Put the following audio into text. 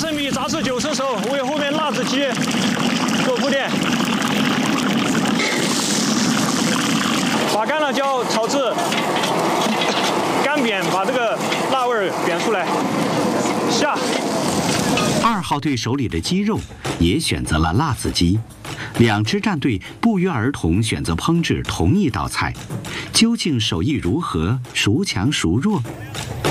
生米炸至90熟，为后面辣子鸡做铺垫。把干辣椒炒至干煸，把这个辣味煸出来。下。 2号队手里的鸡肉也选择了辣子鸡。2支战队不约而同选择烹制同一道菜，究竟手艺如何，孰强孰弱？